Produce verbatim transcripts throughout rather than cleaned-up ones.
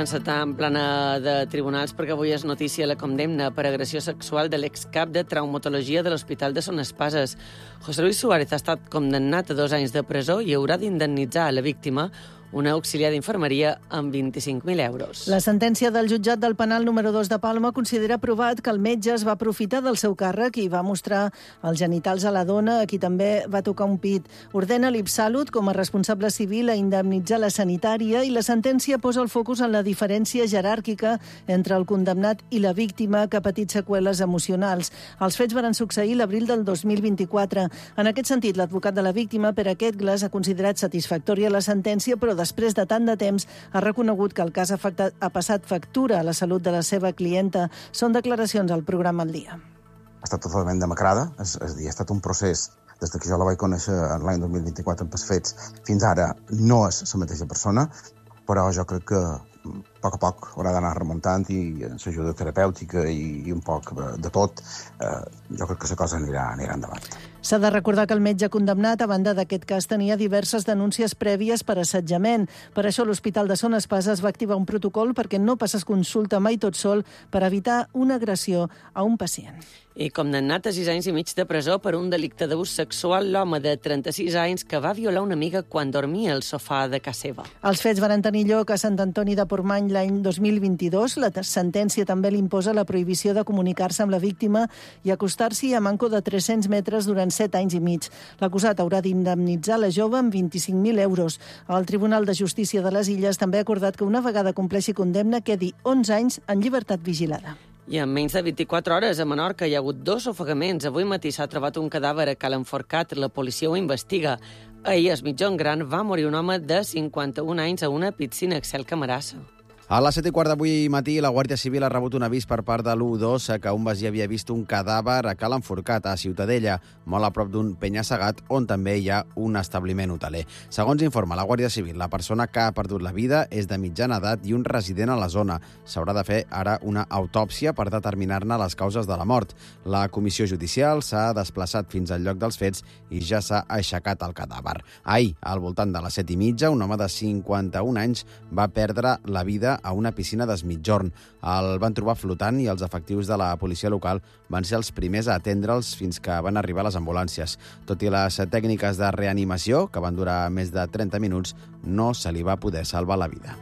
encetar en plana de tribunals perquè avui és notícia la condemna per agressió sexual de l'excap de traumatologia de l'Hospital de Son Espases. José Luis Suárez ha estat condemnat a dos anys de presó i haurà d'indemnitzar a la víctima, una auxiliar d'infermeria, amb vint-i-cinc mil euros. La sentència del jutjat del penal número dos de Palma considera provat que el metge es va aprofitar del seu càrrec i va mostrar els genitals a la dona, a qui també va tocar un pit. Ordena l'Ipsalut, com a responsable civil, a indemnitzar la sanitària i la sentència posa el focus en la diferència jeràrquica entre el condemnat i la víctima, que ha patit seqüeles emocionals. Els fets van succeir l'abril del dos mil vint-i-quatre. En aquest sentit, l'advocat de la víctima, Pere Quetglas, ha considerat satisfactòria la sentència, però després de tant de temps ha reconegut que el cas ha, afectat, ha passat factura a la salut de la seva clienta. Són declaracions al programa Al Dia. Ha estat totalment demacrada, és, és a dir, ha estat un procés des que jo la vaig conèixer l'any dos mil vint-i-quatre amb els fets. Fins ara no és la mateixa persona, però jo crec que a poc a poc haurà d'anar remuntant i l'ajuda terapèutica i, i un poc de tot. Eh, jo crec que la cosa anirà, anirà endavant. S'ha de recordar que el metge condemnat, a banda d'aquest cas, tenia diverses denúncies prèvies per assetjament. Per això l'Hospital de Son Espases va activar un protocol perquè no passés consulta mai tot sol per evitar una agressió a un pacient. I condemnat a sis anys i mig de presó per un delicte d'abús sexual l'home de trenta-sis anys que va violar una amiga quan dormia al sofà de casa seva. Els fets van tenir lloc a Sant Antoni de Portmany l'any dos mil vint-i-dos. La sentència també li imposa la prohibició de comunicar-se amb la víctima i acostar-s'hi a manco de tres-cents metres durant set anys i mig. L'acusat haurà d'indemnitzar la jove amb vint-i-cinc mil euros. El Tribunal de Justícia de les Illes també ha acordat que una vegada compleixi condemna quedi onze anys en llibertat vigilada. I en menys de vint-i-quatre hores a Menorca hi ha hagut dos ofegaments. Avui matí s'ha trobat un cadàver a Cal Enforcat. La policia ho investiga. Ahir, a Es Migjorn Gran, va morir un home de cinquanta-un anys a una piscina Excel Camarassa. A les set i quart d'avui matí, la Guàrdia Civil ha rebut un avís per part de l'u dos que un veí havia vist un cadàver a Cal Enforcat, a Ciutadella, molt a prop d'un penya-segat, on també hi ha un establiment hoteler. Segons informa la Guàrdia Civil, la persona que ha perdut la vida és de mitjana edat i un resident a la zona. S'haurà de fer ara una autòpsia per determinar-ne les causes de la mort. La comissió judicial s'ha desplaçat fins al lloc dels fets i ja s'ha aixecat el cadàver. Ahir, al voltant de les set i mitja, un home de cinquanta-un anys va perdre la vida a una piscina d'Es Migjorn. El van trobar flotant i els efectius de la policia local van ser els primers a atendre'ls fins que van arribar les ambulàncies. Tot i les tècniques de reanimació, que van durar més de trenta minuts, no se li va poder salvar la vida.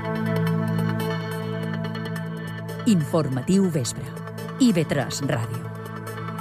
Informatiu vespre. I ve tres Ràdio.